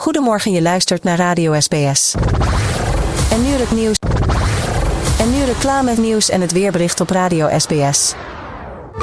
Goedemorgen, je luistert naar Radio SBS. En nu het nieuws. En nu reclame, nieuws en het weerbericht op Radio SBS.